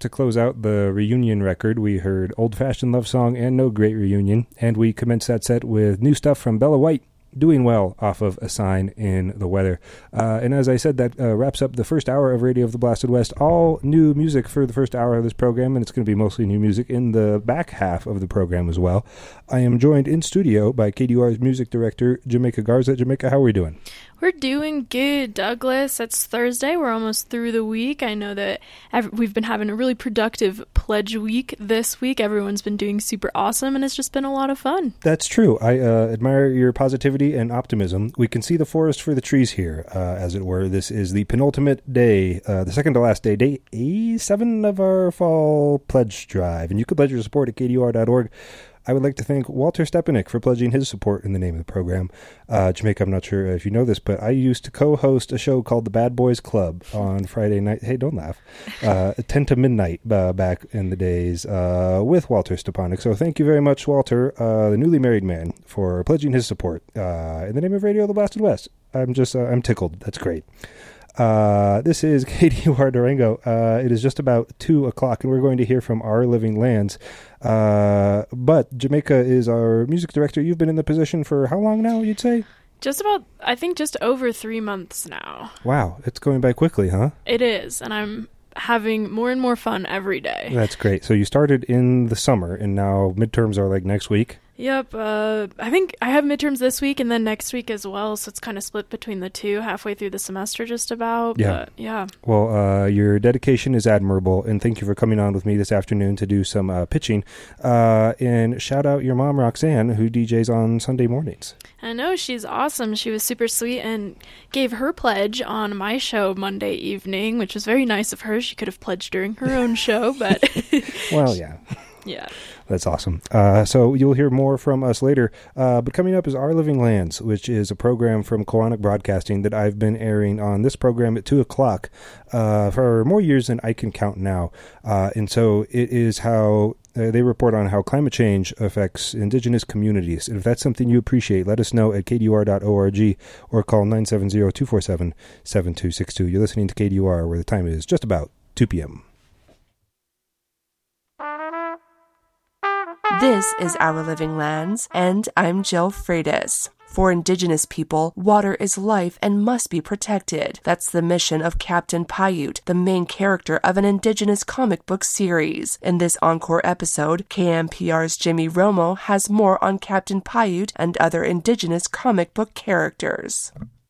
to close out the reunion record, we heard Old Fashioned Love Song and No Great Reunion, and we commenced that set with new stuff from Bella White, Doing Well, off of A Sign in the Weather. And as I said, that wraps up the first hour of Radio of the Blasted West. All new music for the first hour of this program, and it's going to be mostly new music in the back half of the program as well. I am joined in studio by KDUR's music director, Jamaica Garza. Jamaica, how are we doing? We're doing good, Douglas. It's Thursday. We're almost through the week. I know that we've been having a really productive pledge week this week. Everyone's been doing super awesome, and it's just been a lot of fun. That's true. I admire your positivity and optimism. We can see the forest for the trees here, as it were. This is the penultimate day, the second to last day, day 7 of our fall pledge drive. And you can pledge your support at kdur.org. I would like to thank Walter Stepanek for pledging his support in the name of the program. Jamaica, I'm not sure if you know this, but I used to co-host a show called The Bad Boys Club on Friday night. Hey, don't laugh. 10 to midnight back in the days with Walter Stepanek. So thank you very much, Walter, the newly married man, for pledging his support in the name of Radio of the Blasted West. I'm tickled. That's great. This is KDUR Durango. It is just about 2 o'clock, and we're going to hear from Our Living Lands. But Jamaica is our music director. You've been in the position for how long now, you'd say? Just over 3 months now. Wow, it's going by quickly, huh? It is, and I'm having more and more fun every day. That's great. So you started in the summer, and now midterms are like next week? Yep. I think I have midterms this week and then next week as well, so it's kind of split between the two, halfway through the semester just about. Yeah. But, yeah. Well, your dedication is admirable, and thank you for coming on with me this afternoon to do some pitching. And shout out your mom, Roxanne, who DJs on Sunday mornings. I know, she's awesome. She was super sweet and gave her pledge on my show Monday evening, which was very nice of her. She could have pledged during her own show, but... Well, yeah. Yeah. That's awesome. So you'll hear more from us later. But coming up is Our Living Lands, which is a program from Koahnic Broadcasting that I've been airing on this program at 2 o'clock for more years than I can count now. And so it is how they report on how climate change affects indigenous communities. And if that's something you appreciate, let us know at kdur.org or call 970-247-7262. You're listening to KDUR, where the time is just about 2 p.m. This is Our Living Lands, and I'm Jill Freitas. For Indigenous people, water is life and must be protected. That's the mission of Captain Paiute, the main character of an Indigenous comic book series. In this encore episode, KMPR's Jimmy Romo has more on Captain Paiute and other Indigenous comic book characters.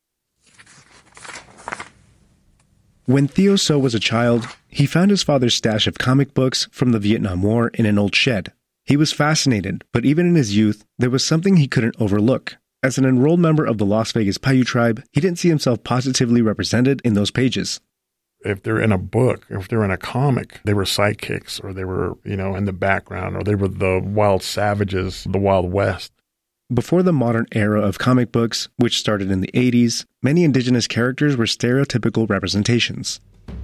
When Theo So was a child, he found his father's stash of comic books from the Vietnam War in an old shed. He was fascinated, but even in his youth, there was something he couldn't overlook. As an enrolled member of the Las Vegas Paiute tribe, he didn't see himself positively represented in those pages. If they're in a book, if they're in a comic, they were sidekicks, or they were, in the background, or they were the wild savages, the Wild West. Before the modern era of comic books, which started in the 80s, many Indigenous characters were stereotypical representations.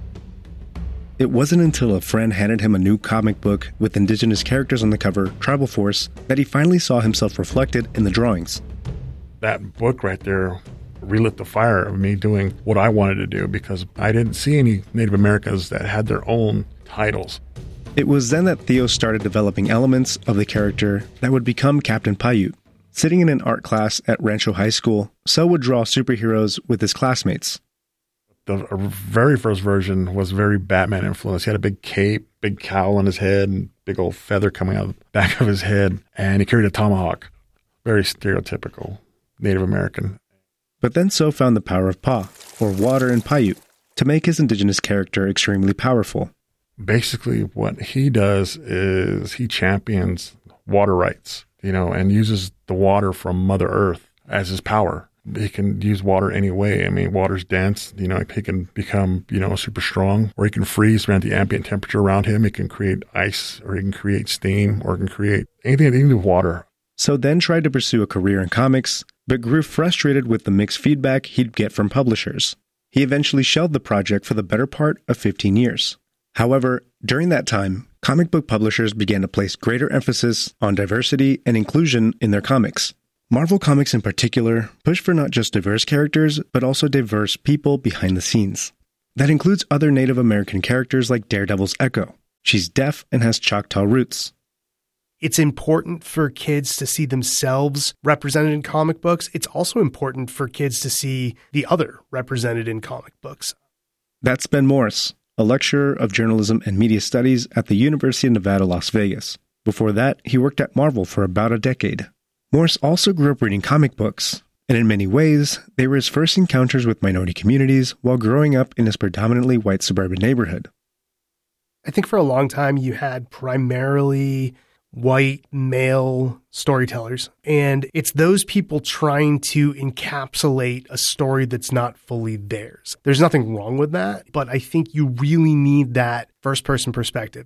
It wasn't until a friend handed him a new comic book with Indigenous characters on the cover, Tribal Force, that he finally saw himself reflected in the drawings. That book right there relit the fire of me doing what I wanted to do, because I didn't see any Native Americans that had their own titles. It was then that Theo started developing elements of the character that would become Captain Paiute. Sitting in an art class at Rancho High School, So would draw superheroes with his classmates. The very first version was very Batman influenced. He had a big cape, big cowl on his head, and big old feather coming out of the back of his head. And he carried a tomahawk. Very stereotypical Native American. But then So found the power of Pa, or water in Paiute, to make his Indigenous character extremely powerful. Basically, what he does is he champions water rights, and uses the water from Mother Earth as his power. He can use water any way. I mean, water's dense. He can become, super strong, or he can freeze around the ambient temperature around him. He can create ice, or he can create steam, or he can create anything to do with water. So then tried to pursue a career in comics, but grew frustrated with the mixed feedback he'd get from publishers. He eventually shelved the project for the better part of 15 years. However, during that time, comic book publishers began to place greater emphasis on diversity and inclusion in their comics. Marvel Comics in particular pushed for not just diverse characters, but also diverse people behind the scenes. That includes other Native American characters like Daredevil's Echo. She's deaf and has Choctaw roots. It's important for kids to see themselves represented in comic books. It's also important for kids to see the other represented in comic books. That's Ben Morris, a lecturer of journalism and media studies at the University of Nevada, Las Vegas. Before that, he worked at Marvel for about a decade. Morris also grew up reading comic books, and in many ways, they were his first encounters with minority communities while growing up in his predominantly white suburban neighborhood. I think for a long time you had primarily white male storytellers, and it's those people trying to encapsulate a story that's not fully theirs. There's nothing wrong with that, but I think you really need that first-person perspective.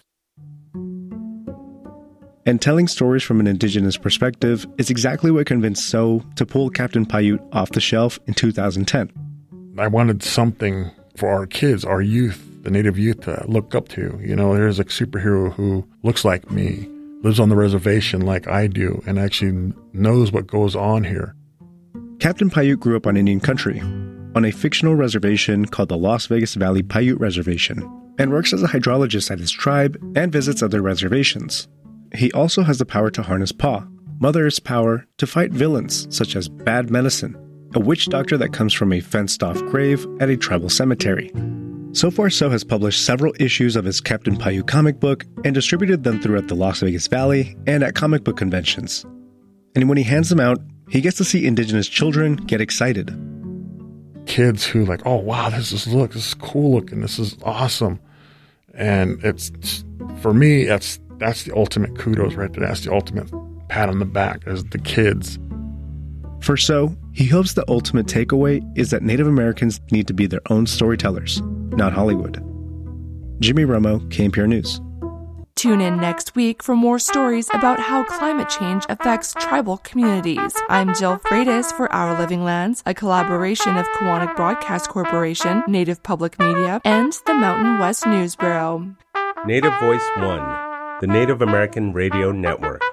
And telling stories from an indigenous perspective is exactly what convinced So to pull Captain Paiute off the shelf in 2010. I wanted something for our kids, our youth, the Native youth to look up to. You know, there's a superhero who looks like me, lives on the reservation like I do, and actually knows what goes on here. Captain Paiute grew up on Indian country, on a fictional reservation called the Las Vegas Valley Paiute Reservation, and works as a hydrologist at his tribe and visits other reservations. He also has the power to harness Pa, Mother Earth's power to fight villains such as Bad Medicine, a witch doctor that comes from a fenced-off grave at a tribal cemetery. So far, So has published several issues of his Captain Paiute comic book and distributed them throughout the Las Vegas Valley and at comic book conventions. And when he hands them out, he gets to see indigenous children get excited. Kids who like, oh wow, this is cool looking, this is awesome. And it's, for me, that's the ultimate kudos right there. That's the ultimate pat on the back as the kids. For So, he hopes the ultimate takeaway is that Native Americans need to be their own storytellers, not Hollywood. Jimmy Romo, KNPR News. Tune in next week for more stories about how climate change affects tribal communities. I'm Jill Freitas for Our Living Lands, a collaboration of Koahnic Broadcast Corporation, Native Public Media, and the Mountain West News Bureau. Native Voice One, the Native American Radio Network.